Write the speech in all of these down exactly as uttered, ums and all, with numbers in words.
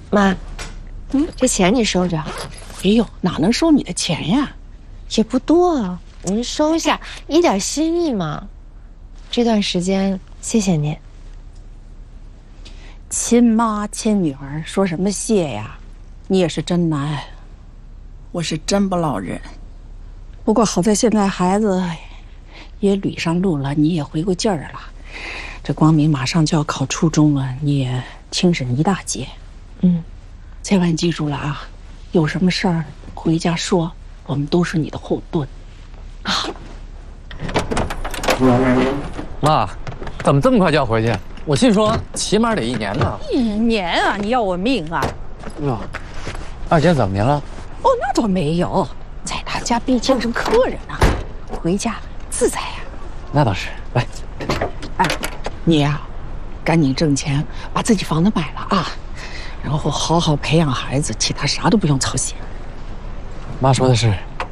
妈，嗯，这钱你收着。 哎呦，哪能收你的钱呀？ 也不多啊，您收下，一点心意嘛。这段时间谢谢您。 亲妈亲女儿，说什么谢呀？你也是真难，我是真不落忍。不过好在现在孩子也捋上路了，你也回过劲儿了。这光明马上就要考初中了，你也轻省一大截。 嗯， 千万记住了啊！有什么事儿回家说，我们都是你的后盾。啊！ 妈，怎么这么快就要回去？我心说起码得一年呢。 一年啊！你要我命啊！ 哟，二姐怎么您了？ 哦，那倒没有，在他家毕竟是客人呢、啊，回家自在呀、啊。 那倒是。来， 哎，你呀、啊，赶紧挣钱，把自己房子买了啊，然后好好培养孩子，其他啥都不用操心。 妈说的是。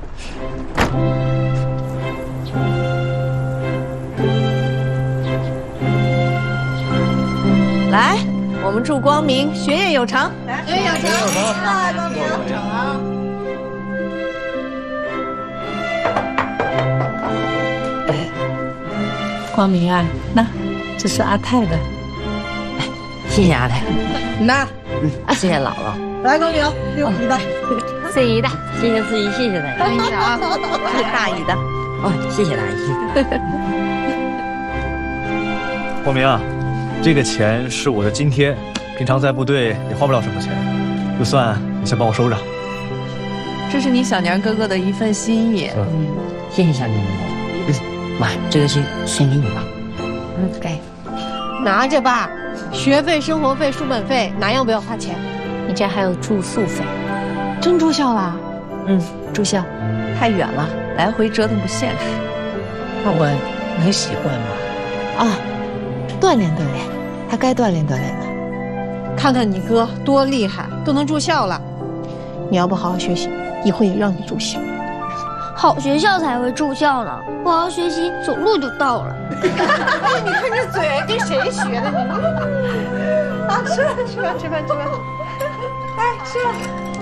来，我们祝光明学业有成， 学业有成，啊，光明有成啊！ 光明啊，那这是阿泰的， 哎，谢谢阿泰。 那， 嗯，谢谢姥姥。 来，光明，六姨的， 四姨的，谢谢四姨，谢谢大家。 等一下啊，这是大姨的。 哦，谢谢大姨。 光明啊。这个钱是我的津贴，平常在部队也花不了什么钱，就算你先帮我收着。 这是你小年哥哥的一份心意。 嗯，谢谢小年哥。嗯，妈，这个先先给你吧。 嗯，给，拿着吧。学费、生活费、书本费，哪样不要花钱？ 你这还有住宿费。 真住校了？ 嗯，住校。 太远了，来回折腾不现实。 那我能习惯吗？ 啊，锻炼锻炼。他该锻炼锻炼的，看看你哥多厉害，都能住校了。你要不好好学习，以后也让你住校。 好学校才会住校呢，不好好学习，走路就到了。 哎，你看这嘴跟谁学的你？啊，吃饭吃饭吃饭吃饭，哎，吃饭。